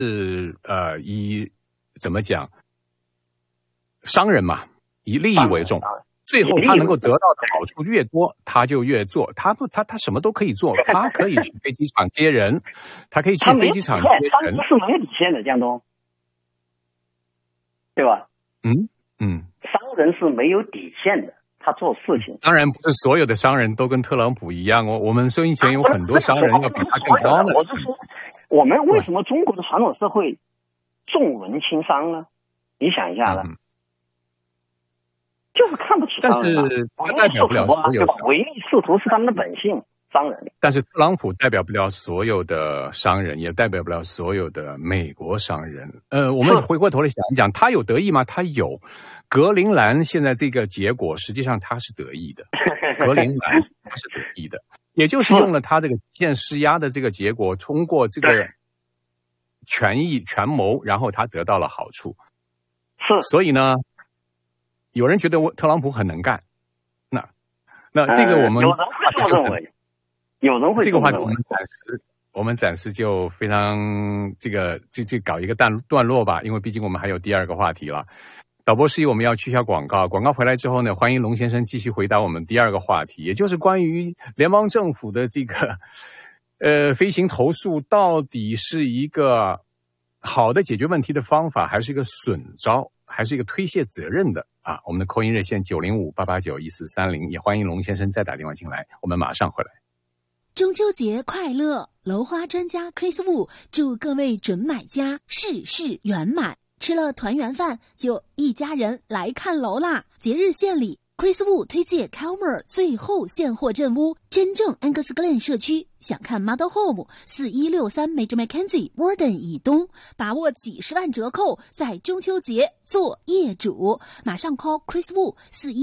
怎么讲，商人嘛，以利益为重。最后他能够得到的好处越多，他就越做。他什么都可以做，他可以去飞机场接人，他可以去飞机场接人。 他是没有底线的，江东，对吧？商人是没有底线的，他做事情。 当然不是所有的商人都跟特朗普一样哦，我们收音前有很多商人要比他更高的。 我是说，我们为什么中国的传统社会重文轻商呢？你想一下呢？就是看不起商人， 但是他代表不了所有的， 唯利是图是他们的本性，商人。 但是特朗普代表不了所有的商人，也代表不了所有的美国商人。我们回过头来想一讲，他有得意吗？他有。格陵兰现在这个结果，实际上他是得意的。格陵兰他是得意的，也就是用了他这个极限施压的这个结果，通过这个权益权谋，然后他得到了好处。所以呢，有人觉得特朗普很能干，那这个我们有人会这么认为，有人会这个话题我们暂时就非常这搞一个段落吧，因为毕竟我们还有第二个话题了。导播示意我们要去一下广告，广告回来之后呢，欢迎龙先生继续回答我们第二个话题，也就是关于联邦政府的这个飞行投诉到底是一个好的解决问题的方法，还是一个损招，还是一个推卸责任的啊？我们的call in热线905-889-1430，也欢迎龙先生再打电话进来，我们马上回来。 中秋节快乐！楼花专家 Chris Wu 祝各位准买家事事圆满，吃了团圆饭就一家人来看楼啦！节日献礼 ，Chris Wu 推荐 Calmer 最后现货镇屋，真正 Angus Glen 社区。想看 Model Home 4163 Major Mackenzie Warden 以东，把握几十万折扣，在中秋节做业主。马上 call Chris Wu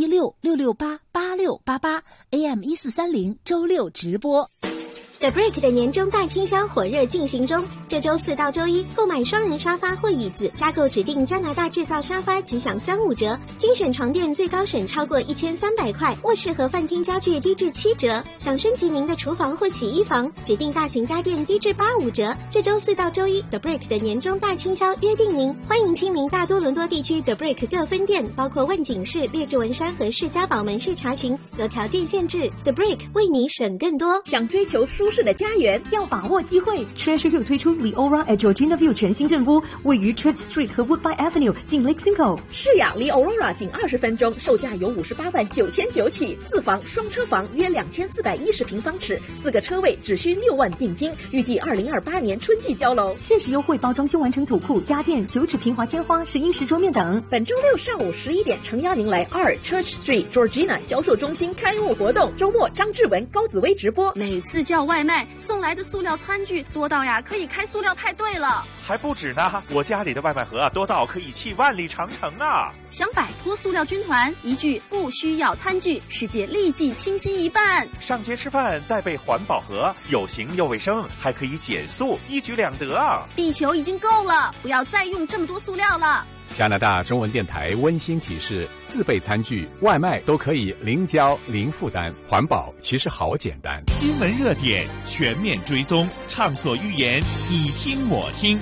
416-668-8688 AM 1430，周六直播。 The Brick 的年终大清销火热进行中，这周4到周1购买双人沙发或椅子，加购指定加拿大制造沙发即享35折，精选床垫最高省超过1300块，卧室和饭厅家具低至7折。想升级您的厨房或洗衣房，指定大型家电低至85折。这周4到周1 The Brick 的年终大清销约定您，欢迎亲临大多伦多地区 The Brick 各分店，包括万景市、列治文山和士嘉堡门市查询，有条件限制。The Brick 为你省更多。 想追求舒适的家园，要把握机会。Treasure Hill 推出 Leora at Georgina View 全新镇屋，位于 Church Street 和 Woodbine Avenue， 近 Lake Simcoe。是呀，离 Aurora 仅20分钟，售价由58.999起，4房双车房约2410平方尺，4个车位只需6万定金，预计2028年春季交楼。限时优惠，包装修完成土库、家电、9尺平滑天花、石英石桌面等。本周6上午11点，诚邀您来2 Church Street Georgina 销售中心开幕活动。周末张志文、高紫薇直播。 每次叫外卖送来的塑料餐具多到呀，可以开塑料派对了。 还不止呢，我家里的外卖盒多到可以弃万里长城啊！ 想摆脱塑料军团，一句不需要餐具，世界立即清新一半。 上街吃饭带备环保盒，有形又卫生，还可以减速，一举两得啊！ 地球已经够了，不要再用这么多塑料了。 加拿大中文电台温馨提示：自备餐具、外卖都可以零交零负担，环保其实好简单。 新闻热点全面追踪，畅所欲言，你听我听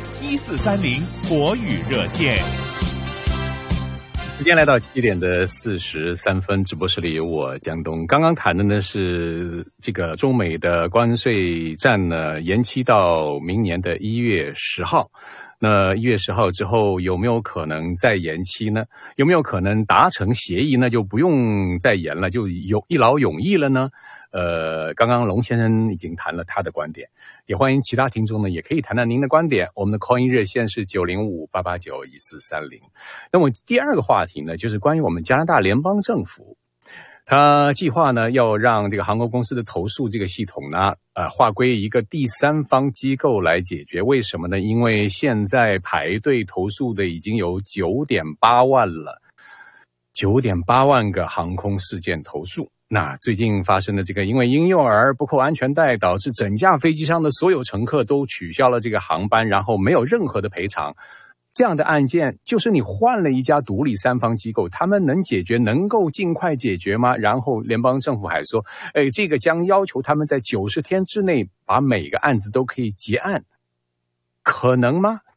，1430国语热线。 时间来到7点的43分，直播室里有我江东。刚刚谈的呢是这个中美的关税战呢延期到明年的1月10号。那1月10号之后有没有可能再延期呢？有没有可能达成协议呢？就不用再延了，就一劳永逸了呢？刚刚龙先生已经谈了他的观点，也欢迎其他听众呢也可以谈谈您的观点。我们的 call in 热线是905-889-1430。那么第二个话题呢，就是关于我们加拿大联邦政府。他计划呢要让这个航空公司的投诉这个系统呢划归一个第三方机构来解决。为什么呢？因为现在排队投诉的已经有9.8万了，9.8万个航空事件投诉。那最近发生的这个因为婴幼儿不扣安全带导致整架飞机上的所有乘客都取消了这个航班，然后没有任何的赔偿，这样的案件就是你换了一家独立三方机构，他们能解决，能够尽快解决吗？然后联邦政府还说这个将要求他们在90天之内把每个案子都可以结案，可能吗？